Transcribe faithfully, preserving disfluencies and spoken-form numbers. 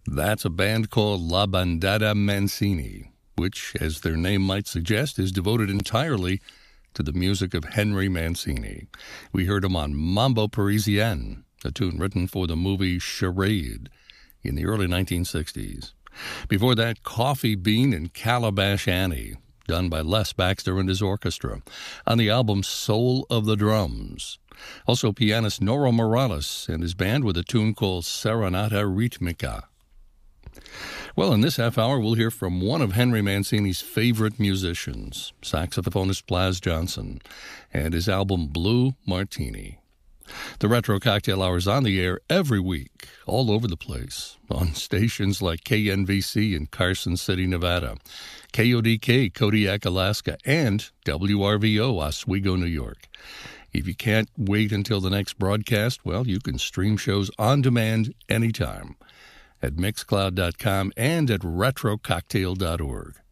That's a band called La Bandada Mancini, which, as their name might suggest, is devoted entirely to the music of Henry Mancini. We heard him on Mambo Parisien, a tune written for the movie Charade in the early nineteen sixties. Before that, Coffee Bean and Calabash Annie, done by Les Baxter and his orchestra, on the album Soul of the Drums. Also pianist Noro Morales and his band with a tune called Serenata Ritmica. Well, in this half hour, we'll hear from one of Henry Mancini's favorite musicians, saxophonist Plas Johnson, and his album Blue Martini. The Retro Cocktail Hour is on the air every week, all over the place, on stations like K N V C in Carson City, Nevada, K O D K, Kodiak, Alaska, and W R V O, Oswego, New York. If you can't wait until the next broadcast, well, you can stream shows on demand anytime at mixcloud dot com and at retro cocktail dot org.